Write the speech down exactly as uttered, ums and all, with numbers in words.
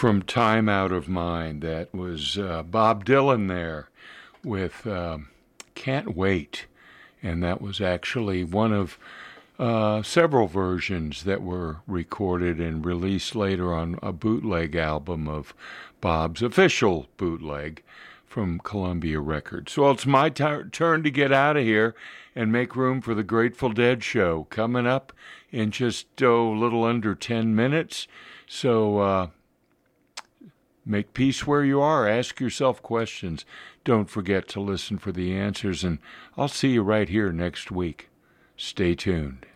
from Time Out of Mind. That was uh, Bob Dylan there with um, Can't Wait. And that was actually one of uh, several versions that were recorded and released later on a bootleg album of Bob's official bootleg from Columbia Records. Well, it's my t- turn to get out of here and make room for the Grateful Dead show coming up in just oh, a little under ten minutes. So uh, make peace where you are. Ask yourself questions. Don't forget to listen for the answers, and I'll see you right here next week. Stay tuned.